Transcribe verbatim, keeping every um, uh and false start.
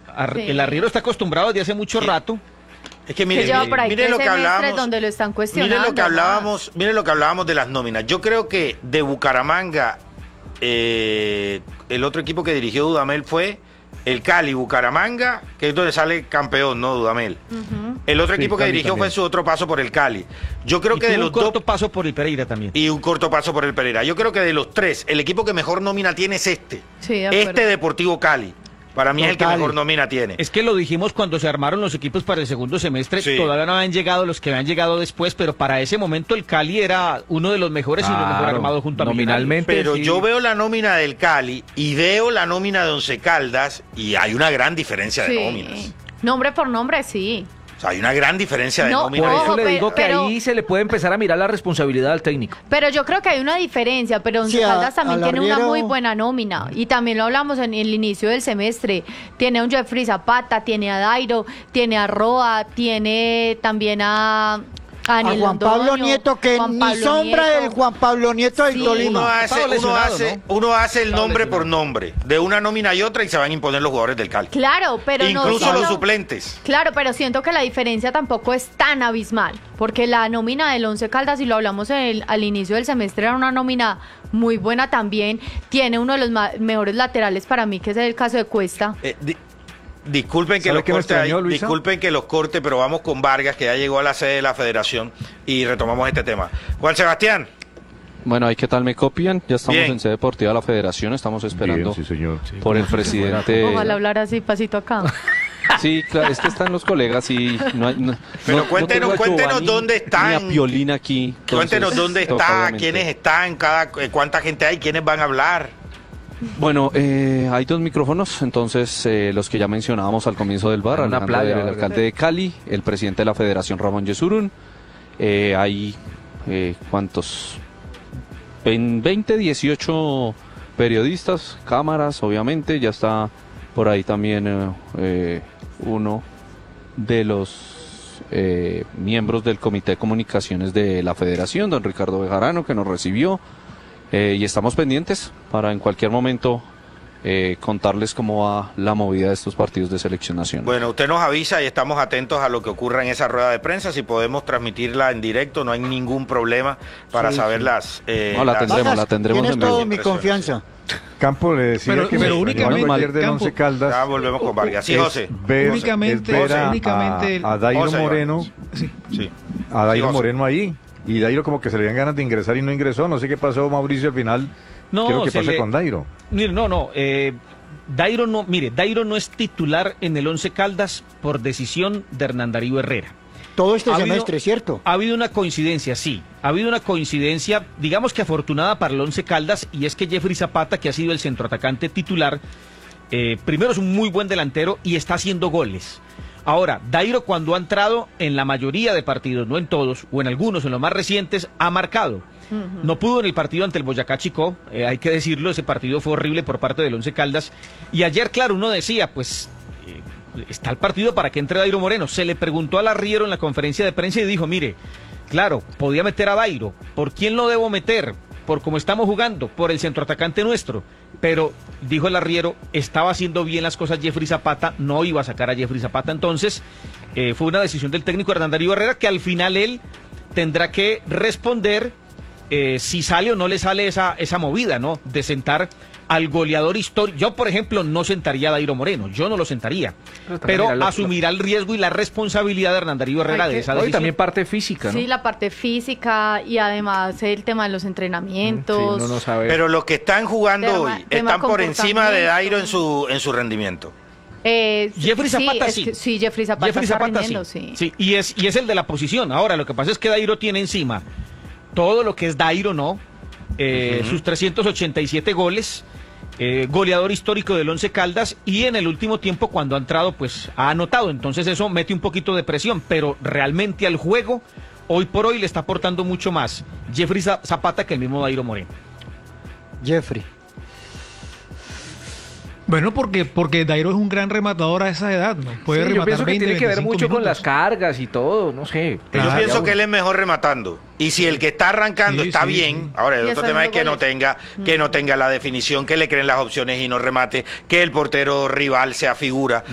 Ar- Sí. El arriero está acostumbrado desde hace mucho Sí. rato. Es que Que miren, lleva por ahí miren tres lo que semestres hablábamos. donde lo están cuestionando. Miren lo que más. hablábamos, miren lo que hablábamos de las nóminas. Yo creo que de Bucaramanga, eh, el otro equipo que dirigió Dudamel fue el Cali, Bucaramanga, que es donde sale campeón, ¿no? Dudamel. Ujú. El otro Sí, equipo que Cali dirigió también. fue su otro paso por el Cali. Yo creo Y que de tuvo los un corto dos. paso por el Pereira también. Y un corto paso por el Pereira. Yo creo que de los tres, el equipo que mejor nómina tiene es este. Sí, de acuerdo. Este Deportivo Cali. Para mí es el que Total. mejor nómina tiene. Es que lo dijimos cuando se armaron los equipos para el segundo semestre, Sí. todavía no habían llegado los que habían llegado después, pero para ese momento el Cali era uno de los mejores y los mejor Claro, armados junto a nominalmente. Pero sí. yo veo la nómina del Cali y veo la nómina de Once Caldas y hay una gran diferencia de Sí. nóminas. Nombre por nombre, sí. O sea, hay una gran diferencia de No, nóminas. Por Ojo, eso le pe- digo que pero- ahí se le puede empezar a mirar la responsabilidad al técnico. Pero yo creo que hay una diferencia, pero Once Sí, a- Caldas también al tiene una arriero- muy buena nómina. Y también lo hablamos en el inicio del semestre. Tiene a un Jeffrey Zapata, tiene a Dairo, tiene a Roa, tiene también a... A, A Daniel Juan Pablo Londoño, Nieto, que Juan ni Pablo sombra Nieto. del Juan Pablo Nieto del Sí. Uno Tolima. hace, Estaba uno lesionado, hace, ¿no? uno hace el Estaba nombre lesionado. por nombre de una nómina y otra y se van a imponer los jugadores del Cali. Claro, pero no Incluso solo- los suplentes. Claro, pero siento que la diferencia tampoco es tan abismal, porque la nómina del Once Caldas, y lo hablamos el- al inicio del semestre, era una nómina muy buena también. Tiene uno de los ma- mejores laterales para mí, que es el caso de Cuesta. Eh, di- disculpen que ¿Sabe los qué me corte ahí, extrañó, Luisa? disculpen que los corte, pero vamos con Vargas, que ya llegó a la sede de la federación y retomamos este tema. Juan Sebastián. Bueno, ahí qué tal me copian. Ya estamos Bien. en sede deportiva de la federación, estamos esperando Bien, sí, señor. por el presidente. Ojalá hablar así, pasito acá. Sí, claro, es que están los colegas y no hay... no- Pero no- no cuéntenos- tengo a cuéntenos Giovanni dónde están. Ni a Piolín aquí. entonces, Cuéntenos dónde toca, está, obviamente. quiénes están, cada, eh, cuánta gente hay, quiénes van a hablar. Bueno, eh, hay dos micrófonos, entonces eh, los que ya mencionábamos al comienzo del bar, Una Alejandro, playa, el Vargas. alcalde de Cali, el presidente de la federación Ramón Yesurún, eh, hay, eh, ¿cuántos? Ven- veinte, dieciocho periodistas, cámaras, obviamente, ya está por ahí también eh, eh, uno de los eh, miembros del Comité de Comunicaciones de la Federación, don Ricardo Bejarano, que nos recibió. Eh, y estamos pendientes para en cualquier momento eh, contarles cómo va la movida de estos partidos de selección nacional. Bueno, usted nos avisa y estamos atentos a lo que ocurra en esa rueda de prensa. Si podemos transmitirla en directo, no hay ningún problema para Sí, saber sí. las... eh, No, la las- tendremos, Vargas, la tendremos tienes en toda vivo. mi confianza. Campo le decía Pero- que pero me únicamente, extrañó ayer del Campo, Once Caldas. Ya volvemos con Vargas. Sí, es José. ver- Únicamente- es ver a, únicamente el- a, a Dairo José, Moreno, Sí. Sí. a Dairo Sí, José. Moreno ahí. Y Dairo como que se le dieron ganas de ingresar y no ingresó. No sé qué pasó, Mauricio, al final. No, Quiero que se pase le- con Dairo. Mire, no, no. Eh, Dairo no, mire, Dairo no es titular en el Once Caldas por decisión de Hernán Darío Herrera. Todo este Ha habido- semestre, ¿cierto? Ha habido una coincidencia, sí. Ha habido una coincidencia, digamos que afortunada para el Once Caldas, y es que Jeffrey Zapata, que ha sido el centroatacante titular, eh, primero es un muy buen delantero y está haciendo goles. Ahora, Dairo cuando ha entrado en la mayoría de partidos, no en todos, o en algunos, en los más recientes, ha marcado. No pudo en el partido ante el Boyacá Chicó, eh, hay que decirlo, ese partido fue horrible por parte del Once Caldas. Y ayer, claro, uno decía, pues, eh, está el partido para que entre Dairo Moreno. Se le preguntó al arriero en la conferencia de prensa y dijo, mire, claro, podía meter a Dairo. ¿Por quién lo debo meter? Por cómo estamos jugando, por el centroatacante nuestro. Pero, dijo el arriero, estaba haciendo bien las cosas Jeffrey Zapata, no iba a sacar a Jeffrey Zapata. Entonces, eh, fue una decisión del técnico Hernán Darío Herrera que al final él tendrá que responder eh, si sale o no le sale esa, esa movida, ¿no? De sentar al goleador histórico. Yo, por ejemplo, no sentaría a Dairo Moreno, yo no lo sentaría. Pero también Pero era lo- asumirá el riesgo y la responsabilidad de Hernán Darío Herrera Hay de que- esa No, y decisión. también parte física, ¿no? Sí, la parte física y además el tema de los entrenamientos. Sí, uno no sabe. Pero los que están jugando Tema- hoy tema están por encima de comportamiento. Dairo en su, en su rendimiento. Eh, Jeffrey Zapata es sí. que- sí, Jeffrey Zapata Jeffrey está Zapata rindiendo, sí. sí. Sí, y es, y es el de la posición. Ahora, lo que pasa es que Dairo tiene encima todo lo que es Dairo, ¿no? Eh, Ujú. Sus trescientos ochenta y siete goles, eh, goleador histórico del Once Caldas, y en el último tiempo, cuando ha entrado, pues ha anotado. Entonces eso mete un poquito de presión, pero realmente al juego, hoy por hoy le está aportando mucho más Jeffrey Za- Zapata que el mismo Dairo Moreno. Jeffrey. Bueno, porque, porque Dairo es un gran rematador a esa edad, ¿no? Puede Sí, yo rematar pienso que veinte, tiene que ver veinticinco mucho con minutos. las cargas y todo, no sé. Yo Claro. pienso que él es mejor rematando. Y si el que está arrancando Sí, está sí, bien, sí. ahora el Y otro haciendo tema es que no goles. tenga, que no tenga la definición, que le creen las opciones y no remate, que el portero rival sea figura.